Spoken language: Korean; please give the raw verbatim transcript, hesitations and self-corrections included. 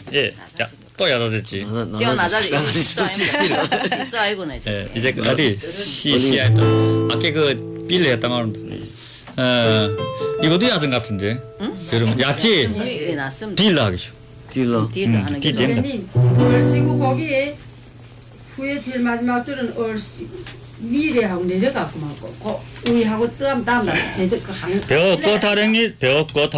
예, 야, 또 야자됐지. 뛰어나자 이거 진짜 아이고네. 예, 이제 그 어디 시 시에 또 아까 그 빌리 했던 거는 어 이것도 야전 같은데. 응? 여러분 야지 딜러 하기죠. 딜러 딜러 하는 게. 선생님 얼씨구 거기에 후에 제일 마지막 줄은 얼씨 미래하고 내려가고 말고 그 위하고 뜸 담다 제대로 그 한. 벼 거 타령이 벼 거 타